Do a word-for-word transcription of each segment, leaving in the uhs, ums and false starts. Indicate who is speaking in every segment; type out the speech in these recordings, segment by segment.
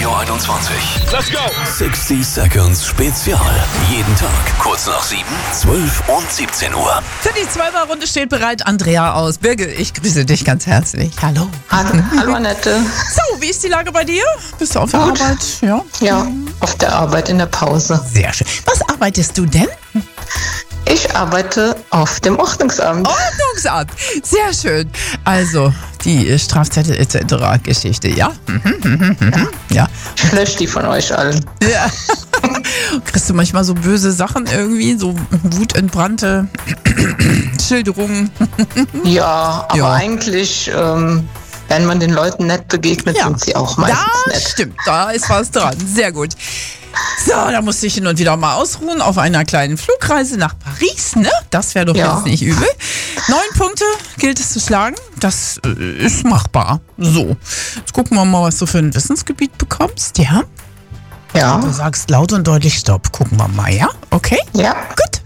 Speaker 1: Radio einundzwanzig.
Speaker 2: Let's go!
Speaker 1: sixty Seconds Spezial. Jeden Tag kurz nach sieben, zwölf und siebzehn Uhr.
Speaker 3: Für die Zwölfer-Runde steht bereit Andrea aus Birge. Ich grüße dich ganz herzlich. Hallo.
Speaker 4: Hallo, hallo Annette.
Speaker 3: So, wie ist die Lage bei dir? Bist du auf der
Speaker 4: Gut.
Speaker 3: Arbeit? Ja.
Speaker 4: Ja, auf der Arbeit in der Pause.
Speaker 3: Sehr schön. Was arbeitest du denn?
Speaker 4: Ich arbeite auf dem Ordnungsamt.
Speaker 3: Ordnungsamt. Sehr schön. Also, die Strafzettel et cetera Geschichte, ja? Mhm, ja. ja.
Speaker 4: Ich lösche die von euch allen.
Speaker 3: Ja. Kriegst du manchmal so böse Sachen irgendwie, so wutentbrannte Schilderungen?
Speaker 4: Ja, aber
Speaker 3: Ja.
Speaker 4: eigentlich, ähm, wenn man den Leuten nett begegnet,
Speaker 3: Ja.
Speaker 4: sind sie auch meistens
Speaker 3: Das
Speaker 4: nett.
Speaker 3: stimmt, da ist was dran. Sehr gut. So, da musste ich hin und wieder mal ausruhen auf einer kleinen Flugreise nach Paris, ne? Das wäre doch
Speaker 4: Ja.
Speaker 3: jetzt nicht übel. Neun Punkte gilt es zu schlagen. Das äh, ist machbar. So, jetzt gucken wir mal, was du für ein Wissensgebiet bekommst, ja?
Speaker 4: Ja,
Speaker 3: Du sagst laut und deutlich Stopp. Gucken wir mal, ja? Okay?
Speaker 4: ja.
Speaker 3: Gut.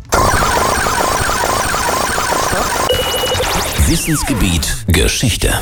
Speaker 1: Wissensgebiet Geschichte.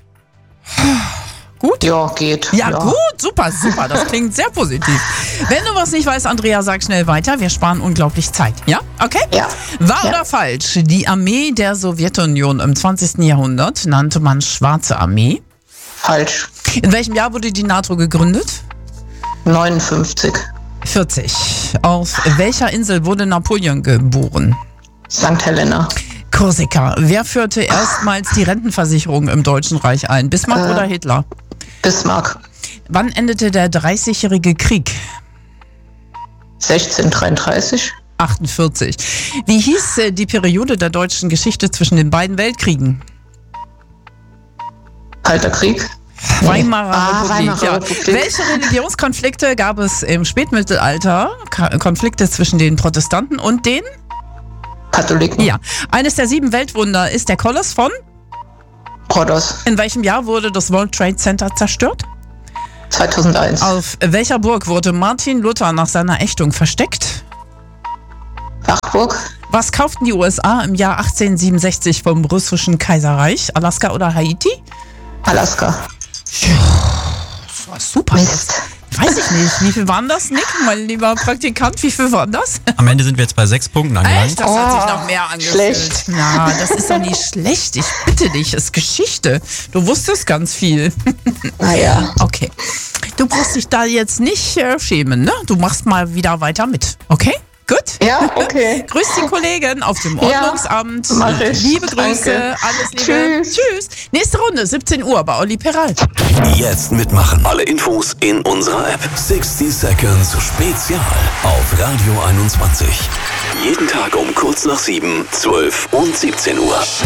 Speaker 3: Gut?
Speaker 4: Ja, geht.
Speaker 3: Ja, gut, super, super. Das klingt sehr positiv. Wenn du was nicht weißt, Andrea, sag schnell weiter. Wir sparen unglaublich Zeit. Ja? Okay?
Speaker 4: Ja.
Speaker 3: Wahr
Speaker 4: Ja.
Speaker 3: oder falsch? Die Armee der Sowjetunion im zwanzigsten Jahrhundert nannte man Schwarze Armee.
Speaker 4: Falsch.
Speaker 3: In welchem Jahr wurde die NATO gegründet?
Speaker 4: neunundfünfzig.
Speaker 3: vierzig. Auf welcher Insel wurde Napoleon geboren?
Speaker 4: Sankt Helena.
Speaker 3: Korsika. Wer führte erstmals die Rentenversicherung im Deutschen Reich ein? Bismarck
Speaker 4: Äh.
Speaker 3: oder Hitler?
Speaker 4: Bismarck.
Speaker 3: Wann endete der dreißigjährige Krieg?
Speaker 4: sechzehnhundertdreiunddreißig.
Speaker 3: achtundvierzig. Wie hieß äh, die Periode der deutschen Geschichte zwischen den beiden Weltkriegen?
Speaker 4: Kalter Krieg.
Speaker 3: Weimarer
Speaker 4: Ah,
Speaker 3: Republik.
Speaker 4: Weimarer
Speaker 3: ja.
Speaker 4: Republik.
Speaker 3: Welche Religionskonflikte gab es im Spätmittelalter? Ka- Konflikte zwischen den Protestanten und den?
Speaker 4: Katholiken.
Speaker 3: Ja. Eines der sieben Weltwunder ist der Koloss von?
Speaker 4: Rhodos.
Speaker 3: In welchem Jahr wurde das World Trade Center zerstört?
Speaker 4: zweitausendeins.
Speaker 3: Auf welcher Burg wurde Martin Luther nach seiner Ächtung versteckt?
Speaker 4: Wartburg.
Speaker 3: Was kauften die U S A im Jahr achtzehnhundertsiebenundsechzig vom russischen Kaiserreich? Alaska oder Haiti?
Speaker 4: Alaska.
Speaker 3: Das war super.
Speaker 4: Mist.
Speaker 3: Weiß ich nicht. Wie viel waren das, Nick, mein lieber Praktikant? Wie viel waren das?
Speaker 5: Am Ende sind wir jetzt bei sechs Punkten angelangt.
Speaker 3: Echt? Das hat sich
Speaker 4: Oh,
Speaker 3: noch mehr angefühlt.
Speaker 4: schlecht.
Speaker 3: Ja, das ist doch nicht schlecht. Ich bitte dich, es ist Geschichte. Du wusstest ganz viel.
Speaker 4: Naja.
Speaker 3: Okay. Du brauchst dich da jetzt nicht äh, schämen, ne? Du machst mal wieder weiter mit. Okay? Gut?
Speaker 4: Ja, okay.
Speaker 3: Grüß die Kollegen auf dem Ordnungsamt.
Speaker 4: mach ich.
Speaker 3: Liebe Grüße.
Speaker 4: Danke.
Speaker 3: Alles Liebe.
Speaker 4: Tschüss.
Speaker 3: Tschüss. Nächste Runde, siebzehn Uhr bei Olli Peralt.
Speaker 1: Jetzt mitmachen. Alle Infos in unserer App. sixty Seconds Spezial auf Radio einundzwanzig. Jeden Tag um kurz nach sieben, zwölf und siebzehn Uhr.